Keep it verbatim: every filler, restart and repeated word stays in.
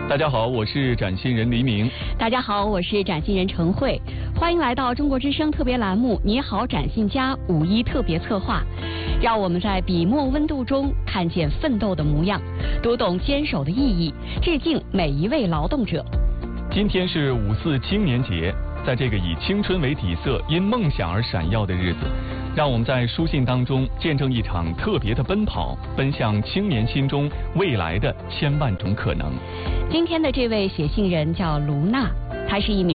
大家好，我是展信人黎明。 大家好，我是展信人陈慧。欢迎来到中国之声特别栏目《你好，展信家》五一特别策划。让我们在笔墨温度中看见奋斗的模样，读懂坚守的意义，致敬每一位劳动者。 今天是五四青年节，在这个以青春为底色、因梦想而闪耀的日子，让我们在书信当中见证一场特别的奔跑，奔向青年心中未来的千万种可能。 今天的这位写信人叫卢娜，她是一名